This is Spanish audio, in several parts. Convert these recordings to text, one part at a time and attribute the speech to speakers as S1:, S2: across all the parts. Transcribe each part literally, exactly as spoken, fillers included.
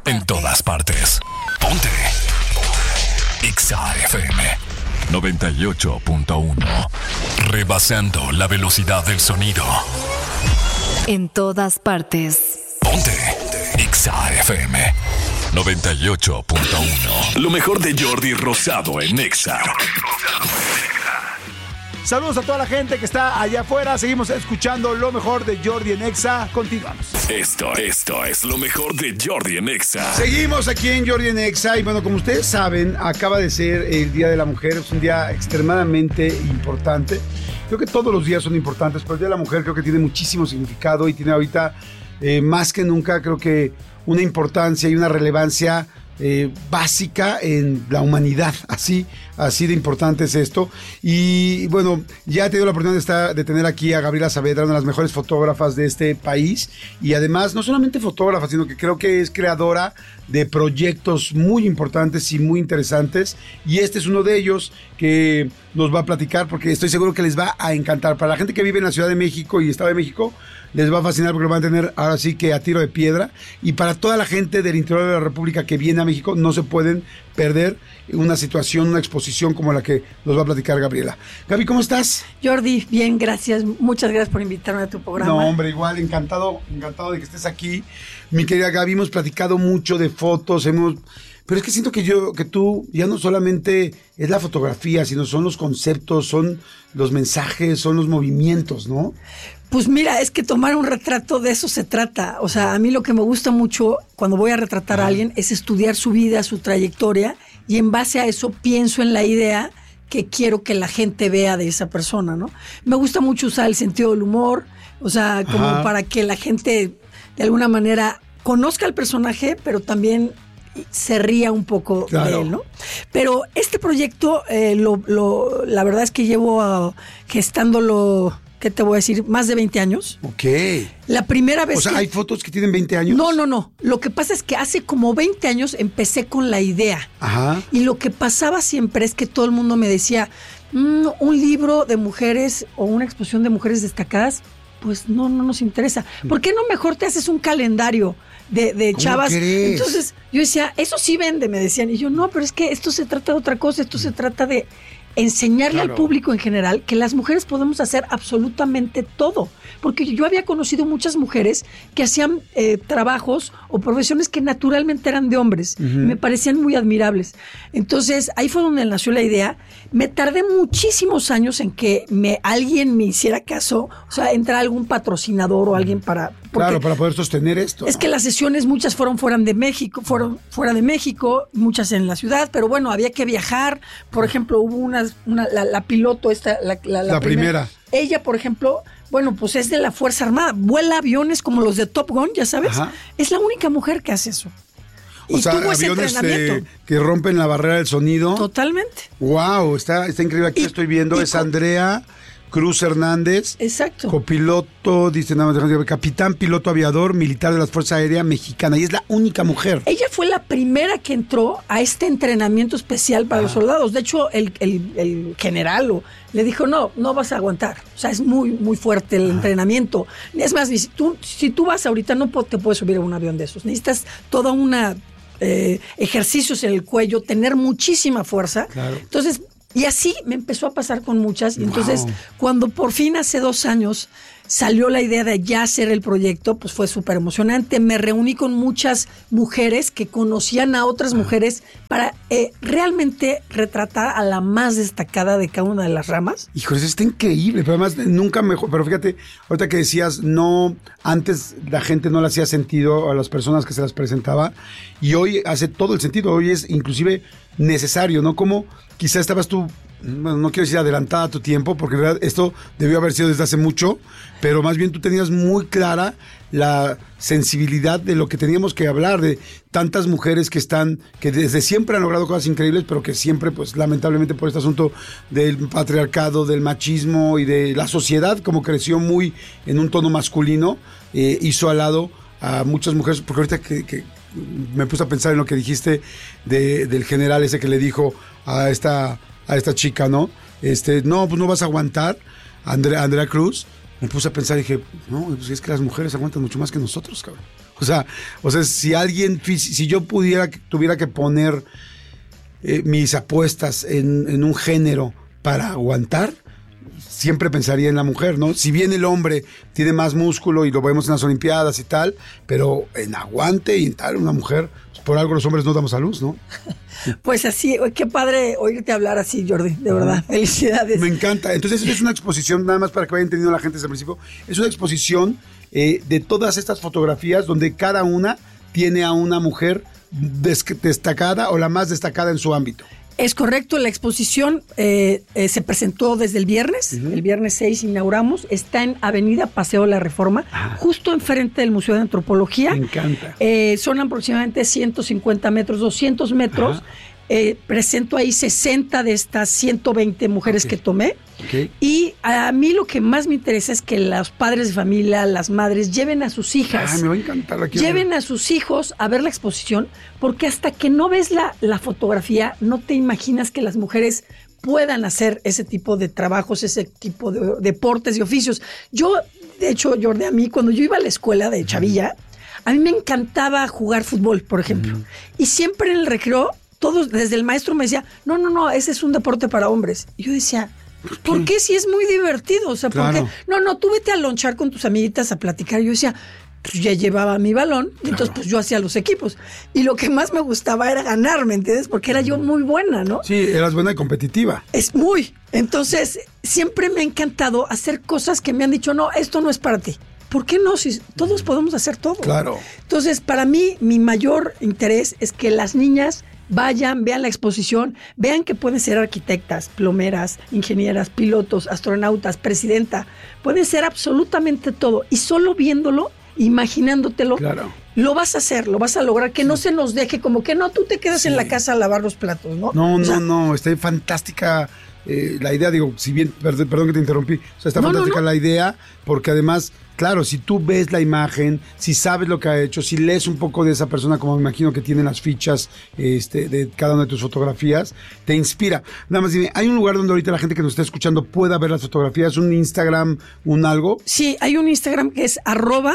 S1: En todas partes. Ponte. Exa F M noventa y ocho punto uno. Rebasando la velocidad del sonido.
S2: En todas partes.
S1: Ponte. Exa F M noventa y ocho punto uno. Lo mejor de Jordi Rosado en Exa.
S3: Saludos a toda la gente que está allá afuera. Seguimos escuchando lo mejor de Jordi en Exa. Continuamos.
S1: Esto, esto es lo mejor de Jordi en Exa.
S3: Seguimos aquí en Jordi en Exa. Y bueno, como ustedes saben, acaba de ser el Día de la Mujer. Es un día extremadamente importante. Creo que todos los días son importantes, pero el Día de la Mujer creo que tiene muchísimo significado y tiene ahorita, eh, más que nunca, creo que una importancia y una relevancia Eh, básica en la humanidad, así, así de importante es esto. Y bueno, ya he tenido la oportunidad de, estar, de tener aquí a Gabriela Saavedra, una de las mejores fotógrafas de este país, y además no solamente fotógrafa, sino que creo que es creadora de proyectos muy importantes y muy interesantes, y este es uno de ellos que nos va a platicar porque estoy seguro que les va a encantar. Para la gente que vive en la Ciudad de México y Estado de México, les va a fascinar porque lo van a tener ahora sí que a tiro de piedra, y para toda la gente del interior de la República que viene a México no se pueden perder una situación, una exposición como la que nos va a platicar Gabriela. Gaby, ¿cómo estás?
S4: Jordi, bien, gracias, muchas gracias por invitarme a tu programa.
S3: No, hombre, igual, encantado, encantado de que estés aquí. Mi querida Gaby, hemos platicado mucho de fotos, hemos... Pero es que siento que yo, que tú, ya no solamente es la fotografía, sino son los conceptos, son los mensajes, son los movimientos, ¿no?
S4: Pues mira, es que tomar un retrato, de eso se trata. O sea, a mí lo que me gusta mucho cuando voy a retratar ah. a alguien es estudiar su vida, su trayectoria, y en base a eso pienso en la idea que quiero que la gente vea de esa persona, ¿no? Me gusta mucho usar el sentido del humor, o sea, como Ajá. para que la gente de alguna manera conozca al personaje, pero también se ría un poco claro. de él, ¿no? Pero este proyecto, eh, lo, lo, la verdad es que llevo uh, gestándolo, ¿qué te voy a decir? Más de veinte años.
S3: Ok.
S4: La primera vez
S3: O sea,
S4: que...
S3: ¿hay fotos que tienen veinte años?
S4: No, no, no. Lo que pasa es que hace como veinte años empecé con la idea.
S3: Ajá.
S4: Y lo que pasaba siempre es que todo el mundo me decía, mmm, un libro de mujeres o una exposición de mujeres destacadas, pues no, no nos interesa. ¿Por qué no mejor te haces un calendario de, de chavas?
S3: ¿Crees?
S4: Entonces yo decía, eso sí vende, me decían. Y yo, no, pero es que esto se trata de otra cosa, esto se trata de enseñarle claro. al público en general que las mujeres podemos hacer absolutamente todo. Porque yo había conocido muchas mujeres que hacían eh, trabajos o profesiones que naturalmente eran de hombres. Uh-huh. Me parecían muy admirables. Entonces, ahí fue donde nació la idea. Me tardé muchísimos años en que me, alguien me hiciera caso, o sea, entrar algún patrocinador o alguien para...
S3: Claro, para poder sostener esto.
S4: Es ¿no? que las sesiones, muchas fueron fuera de México, fueron fuera de México, muchas en la ciudad, pero bueno, había que viajar. Por ejemplo, hubo una, una la, la piloto, esta, la, la, la,
S3: la primera. primera.
S4: Ella, por ejemplo, bueno, pues es de la Fuerza Armada, vuela aviones como los de Top Gun, ya sabes. Ajá. Es la única mujer que hace eso.
S3: O
S4: y
S3: sea,
S4: tuvo ese
S3: aviones
S4: entrenamiento.
S3: De, que rompen la barrera del sonido.
S4: Totalmente.
S3: Wow, está, está increíble. Aquí y, estoy viendo, es con... Andrea Cruz Hernández.
S4: Exacto.
S3: Copiloto, dice nada más, capitán, piloto aviador, militar de la Fuerza Aérea Mexicana. Y es la única mujer.
S4: Ella fue la primera que entró a este entrenamiento especial para ah. los soldados. De hecho, el, el, el general o, le dijo, no, no vas a aguantar. O sea, es muy, muy fuerte el ah. entrenamiento. Es más, si tú, si tú vas ahorita, no te puedes subir a un avión de esos. Necesitas toda una... Eh, ejercicios en el cuello, tener muchísima fuerza. Claro. Entonces, y así me empezó a pasar con muchas. Y wow. entonces, cuando por fin hace dos años salió la idea de ya hacer el proyecto, pues fue súper emocionante. Me reuní con muchas mujeres que conocían a otras mujeres para eh, realmente retratar a la más destacada de cada una de las ramas.
S3: Híjole, eso está increíble, pero además nunca mejor. Pero fíjate, ahorita que decías, no, antes la gente no le hacía sentido a las personas que se las presentaba, y hoy hace todo el sentido. Hoy es inclusive necesario, ¿no? Como quizá estabas tú, bueno, no quiero decir adelantada a tu tiempo, porque en realidad esto debió haber sido desde hace mucho, pero más bien tú tenías muy clara la sensibilidad de lo que teníamos que hablar, de tantas mujeres que están, que desde siempre han logrado cosas increíbles, pero que siempre, pues lamentablemente por este asunto del patriarcado, del machismo y de la sociedad, como creció muy en un tono masculino, eh, hizo al lado a muchas mujeres, porque ahorita que, que me puse a pensar en lo que dijiste de, del general ese que le dijo a esta, a esta chica, ¿no? Este, no, pues no vas a aguantar, Andrea, Andrea Cruz. me puse a pensar y dije, no, pues es que las mujeres aguantan mucho más que nosotros, cabrón. O sea, o sea, si alguien, si yo pudiera, tuviera que poner eh, mis apuestas en, en un género para aguantar, siempre pensaría en la mujer, ¿no? Si bien el hombre tiene más músculo y lo vemos en las Olimpiadas y tal, pero en aguante y en tal, una mujer, pues por algo los hombres no damos a luz, ¿no?
S4: Pues así, qué padre oírte hablar así, Jordi, de verdad, felicidades.
S3: Me encanta. Entonces es una exposición, nada más para que vayan entendiendo la gente desde el principio, es una exposición eh, de todas estas fotografías donde cada una tiene a una mujer des- destacada o la más destacada en su ámbito.
S4: Es correcto, la exposición eh, eh, se presentó desde el viernes, uh-huh. el viernes seis inauguramos, está en Avenida Paseo de la Reforma, ah. justo enfrente del Museo de Antropología.
S3: Me encanta.
S4: Eh, son aproximadamente ciento cincuenta metros, doscientos metros. Eh, presento ahí sesenta de estas ciento veinte mujeres okay. que tomé. Okay. Y a mí lo que más me interesa es que los padres de familia, las madres, lleven a sus hijas.
S3: Ay, me va a encantar. Aquí
S4: lleven a sus hijos a ver la exposición, porque hasta que no ves la, la fotografía, no te imaginas que las mujeres puedan hacer ese tipo de trabajos, ese tipo de deportes y oficios. Yo, de hecho, Jordi, a mí, cuando yo iba a la escuela de chavilla, a mí me encantaba jugar fútbol, por ejemplo. Uh-huh. Y siempre en el recreo, todos, desde el maestro me decía, no, no, no, ese es un deporte para hombres. Y yo decía, ¿por qué, ¿Por qué si es muy divertido? O sea,
S3: claro.
S4: ¿por qué? No, no, tú vete a lonchar con tus amiguitas a platicar. Yo decía, pues ya llevaba mi balón, y entonces claro. pues yo hacía los equipos. Y lo que más me gustaba era ganar, ¿me entiendes? Porque era yo muy buena, ¿no?
S3: Sí, eras buena y competitiva.
S4: Es muy. Entonces, siempre me ha encantado hacer cosas que me han dicho, no, esto no es para ti. ¿Por qué no? Si todos podemos hacer todo.
S3: Claro.
S4: Entonces, para mí, mi mayor interés es que las niñas vayan, vean la exposición, vean que pueden ser arquitectas, plomeras, ingenieras, pilotos, astronautas, presidenta. Pueden ser absolutamente todo. Y solo viéndolo, imaginándotelo,
S3: claro.
S4: lo vas a hacer, lo vas a lograr. Que sí. no se nos deje como que no, tú te quedas sí. en la casa a lavar los platos, ¿no?
S3: No,
S4: o
S3: no,
S4: sea,
S3: no, está fantástica eh, la idea. Digo, si bien, perdón, perdón que te interrumpí, o sea, está no, fantástica no, no. la idea, porque además... Claro, si tú ves la imagen, si sabes lo que ha hecho, si lees un poco de esa persona, como me imagino que tienen las fichas este, de cada una de tus fotografías, te inspira. Nada más dime, ¿hay un lugar donde ahorita la gente que nos está escuchando pueda ver las fotografías? ¿Un Instagram, un algo?
S4: Sí, hay un Instagram que es arroba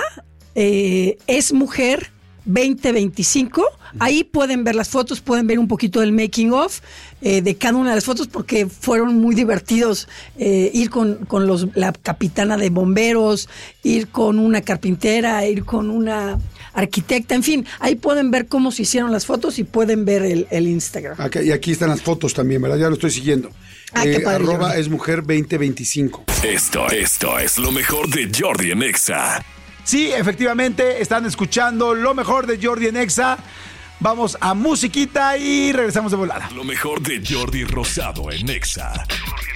S4: eh, esmujer veinte veinticinco. Ahí pueden ver las fotos, pueden ver un poquito del making of eh, de cada una de las fotos, porque fueron muy divertidos eh, ir con, con los, la capitana de bomberos, ir con una carpintera, ir con una arquitecta, en fin, ahí pueden ver cómo se hicieron las fotos y pueden ver el, el Instagram.
S3: Aquí, y aquí están las fotos también, ¿verdad? Ya lo estoy siguiendo.
S4: Ah, eh, qué padre,
S3: arroba
S4: Jordi.
S3: esmujer veinte veinticinco.
S1: Esto, esto es lo mejor de Jordi en Exa.
S3: Sí, efectivamente, están escuchando lo mejor de Jordi en Exa. Vamos a musiquita y regresamos de volada.
S1: Lo mejor de Jordi Rosado en Exa.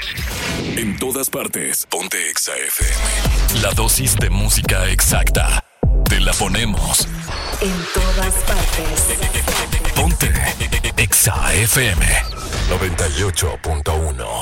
S1: En todas partes, ponte Exa F M. La dosis de música exacta. Te la ponemos.
S2: En todas partes.
S1: Ponte Exa F M noventa y ocho punto uno.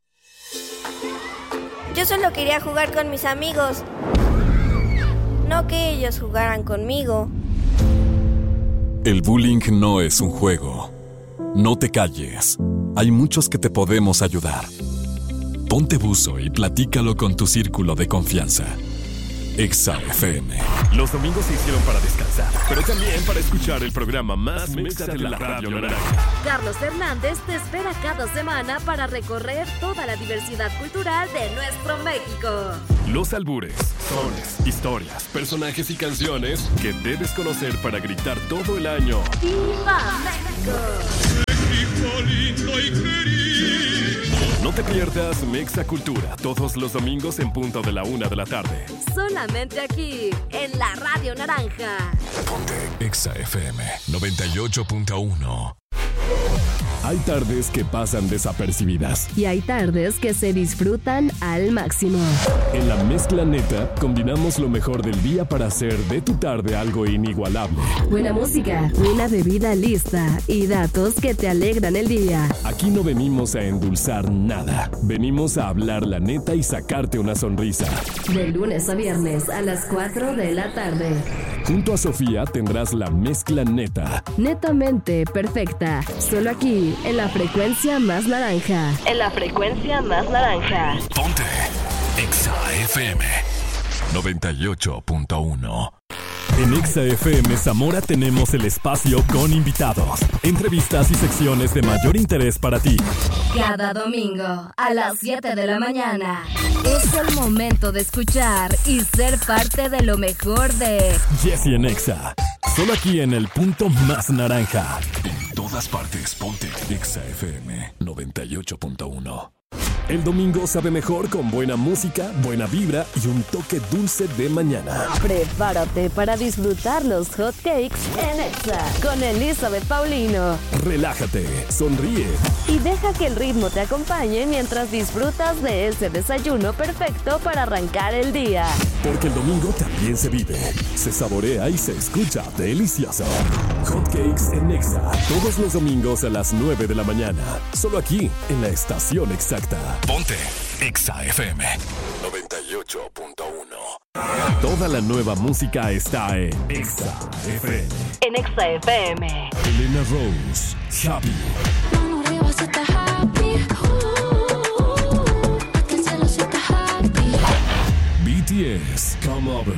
S5: Yo solo quería jugar con mis amigos, no que ellos jugaran conmigo.
S1: El bullying no es un juego. No te calles. Hay muchos que te podemos ayudar. Ponte buzo y platícalo con tu círculo de confianza. Exa F M.
S6: Los domingos se hicieron para descansar, pero también para escuchar el programa más mexa de la radio naranja.
S7: Carlos Hernández te espera cada semana para recorrer toda la diversidad cultural de nuestro México.
S6: Los albures, sones, historias, personajes y canciones que debes conocer para gritar todo el año.
S7: ¡Viva México!
S6: México lindo y querido. No te pierdas Mexa Cultura todos los domingos en punto de la una de la tarde.
S7: Solamente aquí, en la Radio Naranja.
S1: Ponte Exa F M noventa y ocho punto uno.
S6: Hay tardes que pasan desapercibidas.
S8: Y hay tardes que se disfrutan al máximo.
S6: En la mezcla neta, combinamos lo mejor del día para hacer de tu tarde algo inigualable.
S8: Buena música, una bebida lista y datos que te alegran el día.
S6: Aquí no venimos a endulzar nada. Venimos a hablar la neta y sacarte una sonrisa.
S8: De lunes a viernes a las cuatro de la tarde.
S6: Junto a Sofía tendrás la mezcla neta.
S8: Netamente perfecta. Solo aquí, en la frecuencia más naranja. En la frecuencia más naranja.
S1: Ponte Exa F M noventa y ocho punto uno. En Exa F M Zamora tenemos el espacio con invitados, entrevistas y secciones de mayor interés para ti.
S7: Cada domingo a las siete de la mañana es el momento de escuchar y ser parte de lo mejor de
S1: Jessy en Exa, solo aquí en el punto más naranja. En todas partes, ponte Exa F M noventa y ocho punto uno. El domingo sabe mejor con buena música, buena vibra y un toque dulce de mañana.
S8: Prepárate para disfrutar los hot cakes en Exa con Elizabeth Paulino.
S1: Relájate, sonríe
S8: y deja que el ritmo te acompañe mientras disfrutas de ese desayuno perfecto para arrancar el día.
S1: Porque el domingo también se vive, se saborea y se escucha delicioso. Hot cakes en Exa, todos los domingos a las nueve de la mañana. Solo aquí, en la estación exacta. Ponte Exa F M noventa y ocho punto uno. Toda la nueva música está en Exa F M.
S8: En Exa F M.
S1: Elena Rose, Happy. B T S, Come Over.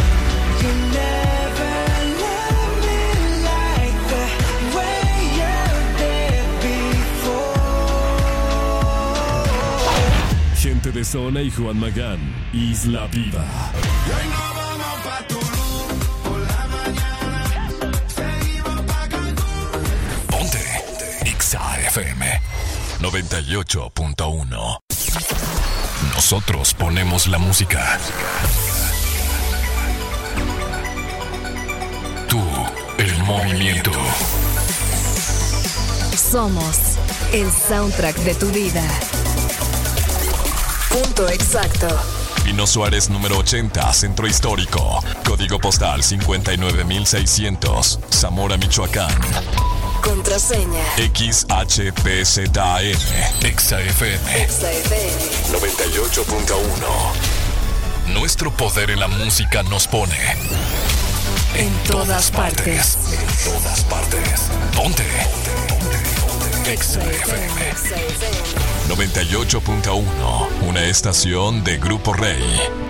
S1: Gente de Zona y Juan Magán, Isla Viva. Ponte Exa F M noventa y ocho punto uno. Nosotros ponemos la música. Tú, el movimiento.
S7: Somos el soundtrack de tu vida.
S2: Punto exacto.
S1: Pino Suárez número ochenta, Centro Histórico. Código postal cincuenta y nueve mil seiscientos, Zamora, Michoacán.
S2: Contraseña
S1: X H P Z N. Exa F M
S2: Exa F M
S1: noventa y ocho punto uno. Nuestro poder en la música nos pone
S2: en todas partes.
S1: En todas partes. Ponte. Exa F M noventa y ocho punto uno. Una estación de Grupo Rey.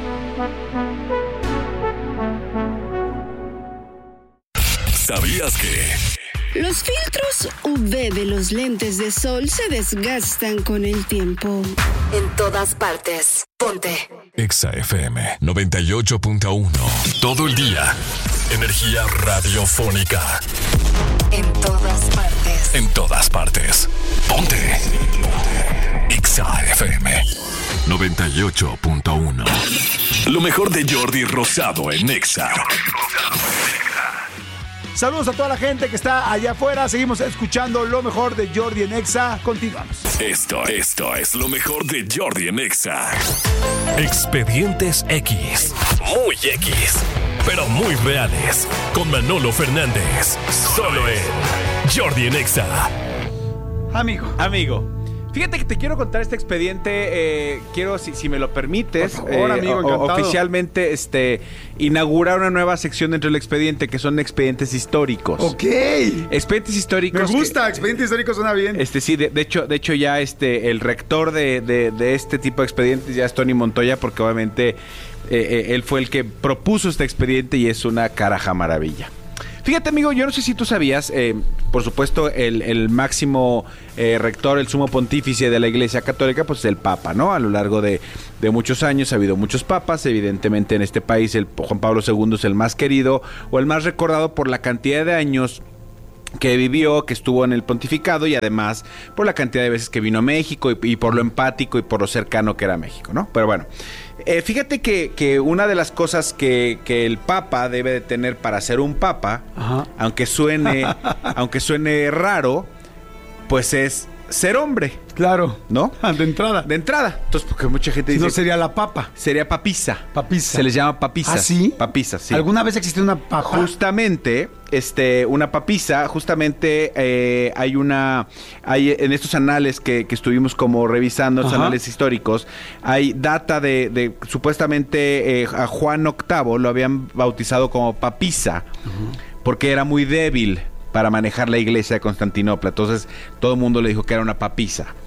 S1: ¿Sabías que
S9: los filtros U V de los lentes de sol se desgastan con el tiempo?
S2: En todas partes. Ponte
S1: Exa F M noventa y ocho punto uno. Todo el día. Energía radiofónica.
S2: en todas partes.
S1: En todas partes. Ponte. Exa F M noventa y ocho punto uno. Lo mejor de Jordi Rosado en Exa.
S3: Saludos a toda la gente que está allá afuera. Seguimos escuchando lo mejor de Jordi en Exa. Continuamos.
S1: Esto, esto es lo mejor de Jordi en Exa. Expedientes X. Muy X, pero muy reales. Con Manolo Fernández. Solo en Jordi en Exa.
S3: Amigo.
S10: Amigo. Fíjate que te quiero contar este expediente, eh, quiero, si, si me lo permites,
S3: por favor,
S10: eh,
S3: amigo,
S10: o, oficialmente este, inaugurar una nueva sección dentro del expediente, que son expedientes históricos.
S3: Ok.
S10: Expedientes históricos.
S3: Me gusta,
S10: que,
S3: expedientes históricos suena bien.
S10: Este, sí, de, de hecho, de hecho ya este, el rector de, de, de este tipo de expedientes ya es Tony Montoya, porque obviamente eh, eh, él fue el que propuso este expediente y es una caraja maravilla. Fíjate, amigo, yo no sé si tú sabías, eh, por supuesto, el, el máximo eh, rector, el sumo pontífice de la Iglesia Católica, pues es el Papa, ¿no? A lo largo de, de muchos años ha habido muchos papas. Evidentemente en este país el Juan Pablo segundo es el más querido o el más recordado por la cantidad de años que vivió, que estuvo en el pontificado, y además por la cantidad de veces que vino a México y, y por lo empático y por lo cercano que era México, ¿no? Pero bueno, eh, fíjate que, que una de las cosas que, que el Papa debe de tener para ser un Papa, Ajá. aunque suene aunque suene raro, pues es ser hombre.
S3: Claro.
S10: ¿No?
S3: De entrada.
S10: De entrada. Entonces, porque mucha gente
S3: si
S10: dice...
S3: no sería la papa.
S10: Sería papisa.
S3: Papisa.
S10: Se les llama papisa.
S3: ¿Ah, sí?
S10: Papisa, sí.
S3: ¿Alguna vez existió una papa?
S10: Justamente, este, una papisa, justamente eh, hay una... hay en estos anales que, que estuvimos como revisando, estos anales históricos, hay data de, de supuestamente, eh, a Juan octavo lo habían bautizado como papisa, uh-huh. porque era muy débil para manejar la iglesia de Constantinopla. Entonces todo el mundo le dijo que era una papisa.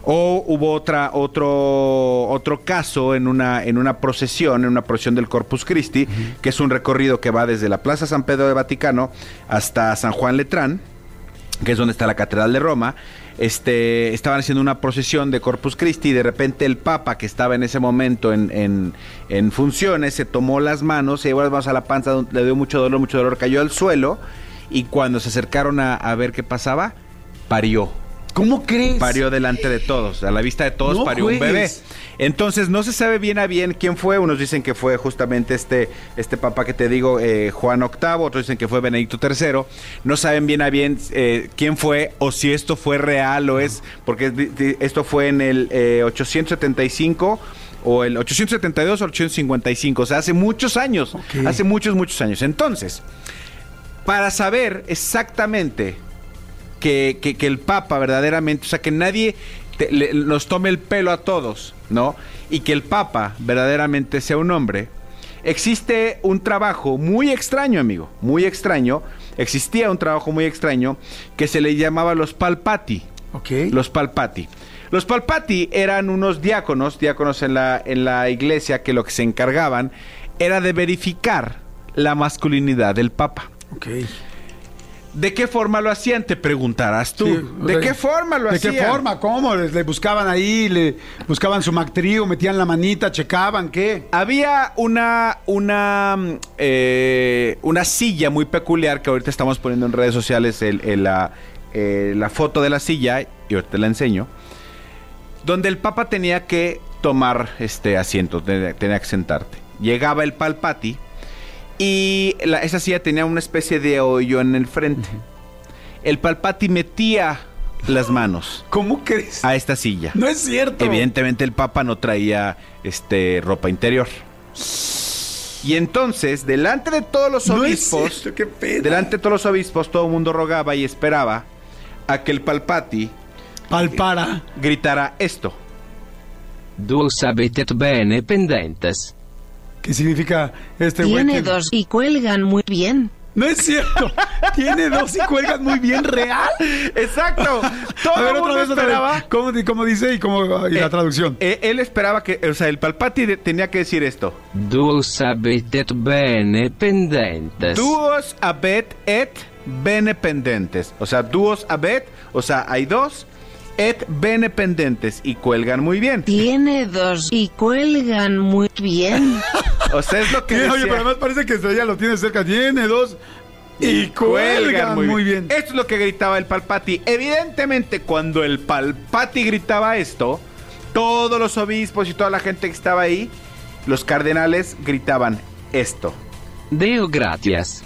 S10: O hubo otra, otro, otro caso en una, en una procesión, en una procesión del Corpus Christi, uh-huh. que es un recorrido que va desde la Plaza San Pedro de Vaticano hasta San Juan Letrán, que es donde está la Catedral de Roma. Este, estaban haciendo una procesión de Corpus Christi y de repente el Papa, que estaba en ese momento en, en, en funciones, se tomó las manos, se llevó las manos a la panza, le dio mucho dolor, mucho dolor, cayó al suelo y cuando se acercaron a, a ver qué pasaba, parió.
S3: ¿Cómo crees?
S10: Parió delante de todos, a la vista de todos,
S3: no
S10: parió
S3: juegues.
S10: un bebé. Entonces no se sabe bien a bien quién fue. Unos dicen que fue justamente este, este papa que te digo, eh, Juan octavo, otros dicen que fue Benedicto tercero. No saben bien a bien eh, quién fue o si esto fue real o es, porque di, di, esto fue en el eh, ochocientos setenta y cinco o el ochocientos setenta y dos o ochocientos cincuenta y cinco, o sea, hace muchos años, okay. hace muchos, muchos años. Entonces, para saber exactamente que, que, que el Papa verdaderamente, o sea, que nadie te, le, nos tome el pelo a todos, ¿no? Y que el Papa verdaderamente sea un hombre, existe un trabajo muy extraño, amigo, muy extraño. Existía un trabajo muy extraño que se le llamaba los Palpati.
S3: Okay.
S10: Los Palpati. Los Palpati eran unos diáconos, diáconos en la, en la iglesia, que lo que se encargaban era de verificar la masculinidad del Papa.
S3: Okay.
S10: ¿De qué forma lo hacían? Te preguntarás tú. Sí, ¿De sea, qué forma lo
S3: ¿de
S10: hacían?
S3: ¿De qué forma? ¿Cómo? ¿Le, le buscaban ahí? ¿Le buscaban su mactrío? ¿Metían la manita? ¿Checaban? ¿Qué?
S10: Había una una eh, una silla muy peculiar que ahorita estamos poniendo en redes sociales el, el, la, eh, la foto de la silla, y ahorita te la enseño, donde el Papa tenía que tomar este asiento, tenía, tenía que sentarte. Llegaba el Palpati y la, esa silla tenía una especie de hoyo en el frente. Uh-huh. El Palpati metía las manos.
S3: ¿Cómo crees?
S10: A esta silla.
S3: No es cierto.
S10: Evidentemente el Papa no traía este ropa interior. Y entonces, delante de todos los obispos,
S3: no es cierto, qué pena.
S10: delante de todos los obispos, todo el mundo rogaba y esperaba a que el Palpati
S3: palpara,
S10: gritara esto.
S11: Duos habitet bene pendentes.
S3: ¿Qué significa este güey?
S12: Tiene dos y cuelgan muy bien.
S3: No es cierto. Tiene dos y cuelgan muy bien, real.
S10: Exacto. Todo
S3: a ver,
S10: el mundo
S3: otra vez,
S10: esperaba.
S3: ¿Cómo, cómo dice y, cómo, y eh, la traducción?
S10: Eh, él esperaba que, o sea, el Palpati de, tenía que decir esto.
S11: Duos habitet bene pendentes.
S10: Duos habet et bene pendentes. O sea, duos habet, o sea, hay dos. Et bene pendentes, y cuelgan muy bien.
S12: Tiene dos y cuelgan muy bien.
S10: O sea, es lo que decía.
S3: Oye, pero además parece que ella lo tiene cerca. Tiene dos y, y cuelgan, cuelgan muy, muy bien.
S10: bien. Esto es lo que gritaba el Palpati. Evidentemente, cuando el Palpati gritaba esto, todos los obispos y toda la gente que estaba ahí, los cardenales gritaban esto.
S11: Deo gratias.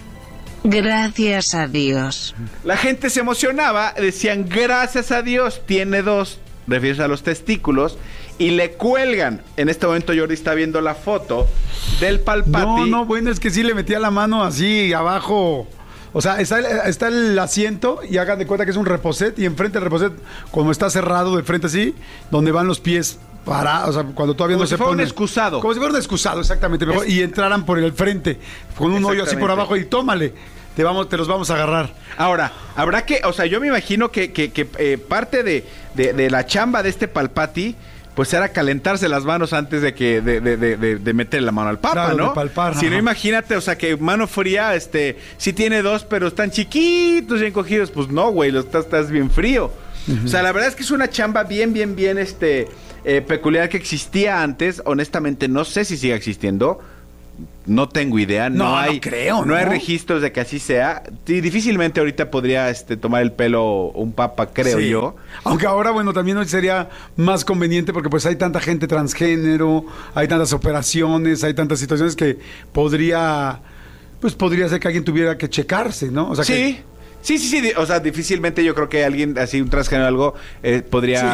S12: Gracias a Dios.
S10: La gente se emocionaba, decían gracias a Dios, tiene dos, refiriéndose a los testículos, y le cuelgan. En este momento Jordi está viendo la foto del Palpati.
S3: No, no, bueno, es que sí le metía la mano así abajo. O sea, está el, está el asiento y hagan de cuenta que es un reposet, y enfrente del reposet, como está cerrado de frente así, donde van los pies para, o sea, cuando todavía
S10: como
S3: no
S10: si
S3: se
S10: fuera
S3: pone
S10: un excusado.
S3: Como si fuera un excusado, exactamente. Mejor, es... Y entraran por el frente, con un hoyo así por abajo, y tómale. Te, vamos, te los vamos a agarrar.
S10: Ahora, habrá que, o sea, yo me imagino que, que, que eh, parte de, de, de la chamba de este Palpati, pues era calentarse las manos antes de que de, de, de, de, de meter la mano al Papa,
S3: claro,
S10: ¿no?
S3: De palpar,
S10: si no, imagínate, o sea, que mano fría, este, sí tiene dos, pero están chiquitos y encogidos, pues no, güey, lo estás, estás bien frío. Uh-huh. O sea, la verdad es que es una chamba bien, bien, bien, este, eh, peculiar que existía antes. Honestamente, no sé si sigue existiendo. No tengo idea, no,
S3: no
S10: hay,
S3: no creo,
S10: no,
S3: no
S10: hay registros de que así sea. Y difícilmente ahorita podría este, tomar el pelo un papa, creo
S3: sí.
S10: yo.
S3: Aunque ahora, bueno, también hoy sería más conveniente porque pues hay tanta gente transgénero, hay tantas operaciones, hay tantas situaciones que podría, pues podría ser que alguien tuviera que checarse, ¿no? O sea,
S10: sí.
S3: Que,
S10: Sí, sí, sí, o sea, difícilmente yo creo que alguien así, un transgénero o algo, eh, podría...
S3: Sí,